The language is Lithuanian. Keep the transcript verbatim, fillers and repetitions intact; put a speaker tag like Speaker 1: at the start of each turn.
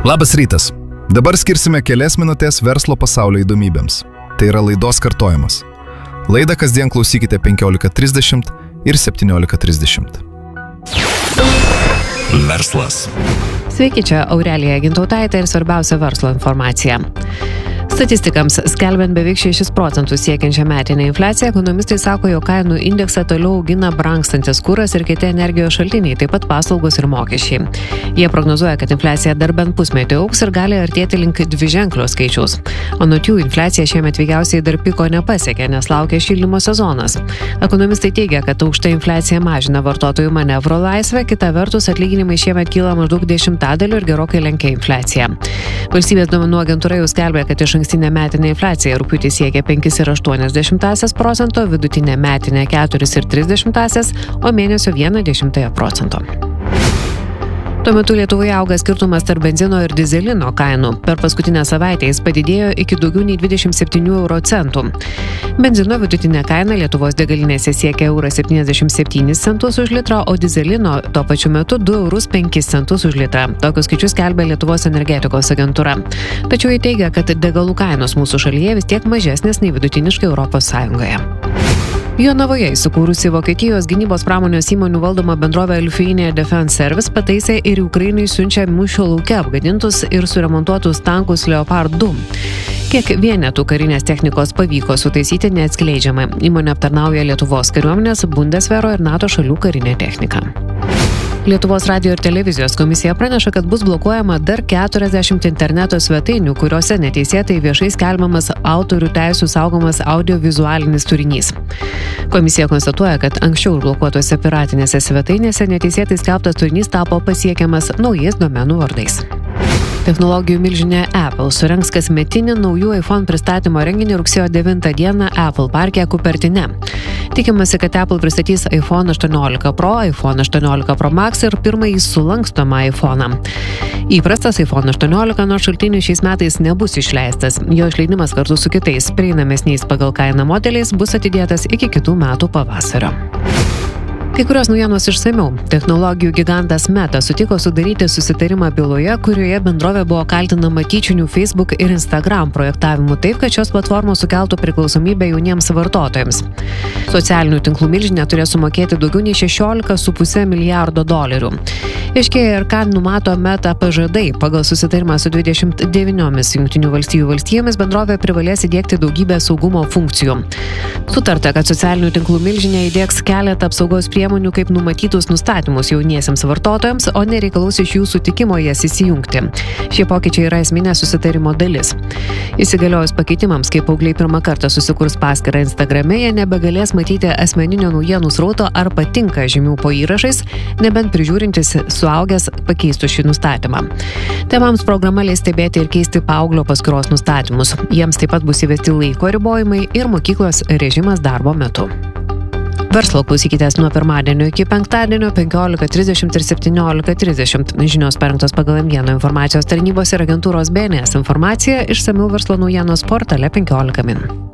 Speaker 1: Labas rytas. Dabar skirsime kelias minutės verslo pasaulio įdomybėms. Tai yra laidos kartojimas. Laidą kasdien klausykite penkiolika trisdešimt ir septyniolika trisdešimt.
Speaker 2: Verslas.
Speaker 3: Sveiki, čia Aurelija Gintautaitė ir svarbiausia verslo informacija. Statistikams skelbiant beveik šešis procentus siekiančią metinę infliaciją, ekonomistai sako, jog kainų indeksą toliau augina brangstantis kuras ir kiti energijos šaltiniai, taip pat paslaugos ir mokesčiai. Jie prognozuoja, kad infliacija dar bent pusmetį augs ir gali artėti link dviženklio skaičiaus. Anot jų, infliacija šiemet veikiausiai dar piko nepasiekė, nes laukia šildymo sezonas. Ekonomistai teigia, kad aukšta infliacija mažina vartotojų manevro laisvę, kita vertus atlyginimai šiemet kyla maždaug dešimtadaliu ir gerokai lenkia infliaciją. Valstybės duomenų agentūra jau skelbia, kad iš ankstinė metinė infliacija rugpjūtį siekia penki ir aštuonios dešimtąsias procento, vidutinė metinė keturi ir tris dešimtąsias, o mėnesio vieną dešimtąją procento. Tuo metu Lietuvoje auga skirtumas tarp benzino ir dizelino kainų. Per paskutinę savaitę jis padidėjo iki daugiau nei dvidešimt septynių euro centų. Benzino vidutinė kaina Lietuvos degalinėse siekia eurą septyniasdešimt septynis centus už litrą, o dizelino tuo pačiu metu du eurus penkis centus už litrą. Tokius skaičius skelbia Lietuvos energetikos agentūra. Tačiau jie teigia, kad degalų kainos mūsų šalyje vis tiek mažesnės nei vidutiniškai Europos Sąjungoje. Jonavoje įsikūrusi Vokietijos gynybos pramonės įmonių valdoma bendrovė Lithuania Defense Service pataisė ir Ukrainai siunčia mūšio lauke apgadintus ir suremontuotus tankus Leopard du. Kiek vienetų karinės technikos pavyko sutaisyti neatskleidžiama. Įmonė aptarnauja Lietuvos kariuomenės, Bundesvero ir NATO šalių karinę techniką. Lietuvos radijo ir televizijos komisija praneša, kad bus blokuojama dar keturiasdešimt interneto svetainių, kuriuose neteisėtai viešai skelbiamas autorių teisių saugomas audiovizualinis turinys. Komisija konstatuoja, kad anksčiau blokuotose piratinėse svetainėse neteisėtai skelbtas turinys tapo pasiekiamas naujais domenų vardais. Technologijų milžinė Apple surengs kasmetinį naujų iPhone pristatymo renginį rugsėjo devintą dieną Apple parke Kupertine. Tikimasi, kad Apple pristatys iPhone aštuoniolika Pro, iPhone aštuoniolika Pro Max ir pirmąjį sulankstomą iPhone'ą. Įprastas iPhone aštuoniolika nuo šaltinių šiais metais nebus išleistas. Jo išleidimas kartu su kitais prieinamesniais pagal kainą modeliais bus atidėtas iki kitų metų pavasario. Kai kurios naujienos išsamiau. Technologijų gigantas Meta sutiko sudaryti susitarimą byloje, kurioje bendrovė buvo kaltinama tyčiniu Facebook ir Instagram projektavimu taip, kad šios platformos sukeltų priklausomybę jauniems vartotojams. Socialinių tinklų milžinė turės sumokėti daugiau nei šešiolika su puse milijardo dolerių. Aiškėja ir ką numato Meta pažadai. Pagal susitarimą su dvidešimt devyniomis Jungtinių valstijų valstijomis bendrovė privalės įdiegti daugybę saugumo funkcijų. Sutarta, kad socialinių tinklų milžinė įdiegs keletą apsaugos priemonių kaip numatytus nustatymus jauniesiems vartotojams, o nereikalaus iš jų sutikimo jas įsijungti. Šie pokyčiai yra esminė susitarimo dalis. Įsigaliojus pakeitimams, kai paaugliai pirmą kartą susikurs paskyrą Instagrame, jie nebegalės matyti asmeninio naujienų srauto ar patinka žymių po įrašais, nebent prižiūrintis suaugęs pakeistų šį nustatymą. Tėvams programa leis stebėti ir keisti paauglio paskyros nustatymus. Jiems taip pat bus įvesti laiko ribojimai ir mokyklos režimas darbo metu. Verslo klausykitės nuo pirmadienio iki penktadienio penkiolika trisdešimt ir septyniolika trisdešimt. Žinios parengtos pagal M vieno informacijos tarnybos ir agentūros B N S informaciją, išsamiau verslo naujienos portale penkiolika min.